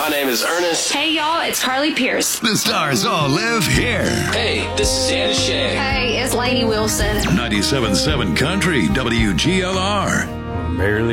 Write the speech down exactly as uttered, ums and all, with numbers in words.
My name is Ernest. Hey, y'all, it's Carly Pierce. The stars all live here. Hey, this is Dan Shay. Hey, it's Lainey Wilson. ninety-seven point seven Country, W G L R. Barely